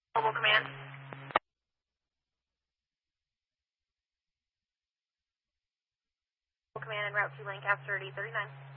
Mobile command. Command en route to Lancaster at 839.